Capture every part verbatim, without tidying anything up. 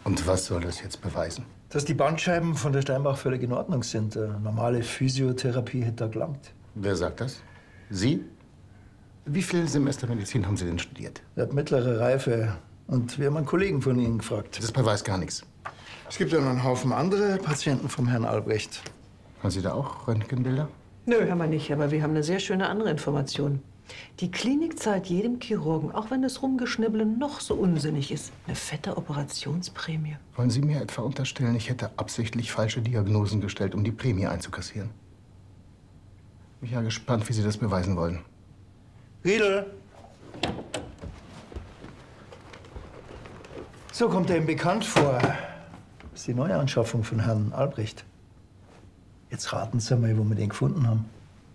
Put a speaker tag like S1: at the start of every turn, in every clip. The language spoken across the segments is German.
S1: Und was soll das jetzt beweisen?
S2: Dass die Bandscheiben von der Steinbach völlig in Ordnung sind. Eine normale Physiotherapie hätte da gelangt.
S1: Wer sagt das? Sie? Wie viele Semester Medizin haben Sie denn studiert?
S2: Er hat mittlere Reife. Und wir haben einen Kollegen von Ihnen gefragt.
S1: Das beweist gar nichts.
S2: Es gibt ja noch einen Haufen andere Patienten vom Herrn Albrecht.
S1: Haben Sie da auch Röntgenbilder?
S3: Nö, haben wir nicht, aber wir haben eine sehr schöne andere Information. Die Klinik zahlt jedem Chirurgen, auch wenn das Rumgeschnibbele noch so unsinnig ist, eine fette Operationsprämie.
S1: Wollen Sie mir etwa unterstellen, ich hätte absichtlich falsche Diagnosen gestellt, um die Prämie einzukassieren? Bin ja gespannt, wie Sie das beweisen wollen.
S2: Riedel! So kommt er ihm bekannt vor. Das ist die Neuanschaffung von Herrn Albrecht. Jetzt raten Sie mal, wo wir den gefunden haben.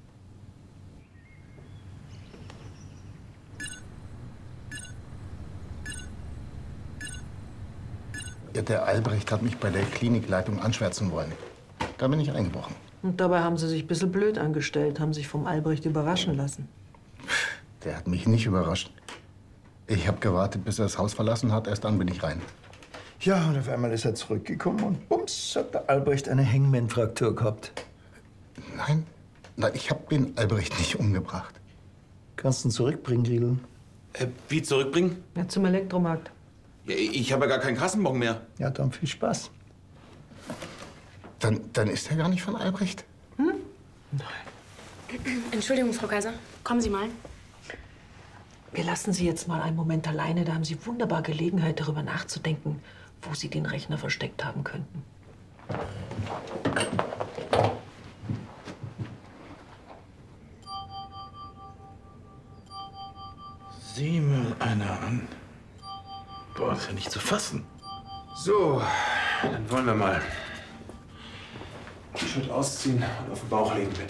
S1: Ja, der Albrecht hat mich bei der Klinikleitung anschwärzen wollen. Da bin ich eingebrochen.
S3: Und dabei haben sie sich ein bisschen blöd angestellt, haben sich vom Albrecht überraschen lassen.
S1: Der hat mich nicht überrascht. Ich habe gewartet, bis er das Haus verlassen hat. Erst dann bin ich rein.
S2: Ja, und auf einmal ist er zurückgekommen und bums, hat der Albrecht eine Hangman-Fraktur gehabt.
S1: Nein, nein, ich habe den Albrecht nicht umgebracht.
S2: Kannst du ihn zurückbringen, Riedel?
S4: Äh, wie zurückbringen?
S3: Ja, zum Elektromarkt.
S4: Ja, ich habe ja gar keinen Kassenbon mehr.
S2: Ja, dann viel Spaß.
S1: Dann, dann ist er gar nicht von Albrecht?
S3: Hm?
S5: Entschuldigung, Frau Kaiser. Kommen Sie mal.
S3: Wir lassen Sie jetzt mal einen Moment alleine. Da haben Sie wunderbar Gelegenheit, darüber nachzudenken, wo Sie den Rechner versteckt haben könnten.
S4: Sieh mal einer an. Boah, das ist ja nicht zu fassen.
S2: So,
S4: Dann wollen wir mal. Ich würde ausziehen und auf den Bauch legen, bitte.